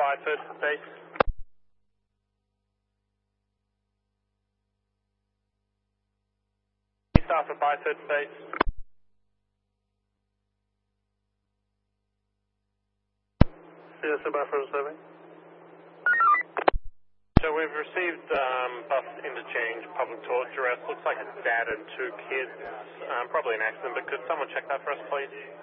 Bideford base. Staff at Bideford base. CSO Buffer 7. So we've received bus interchange, public torch arrest. Looks like it's dad and two kids. Probably an accident, but could someone check that for us, please?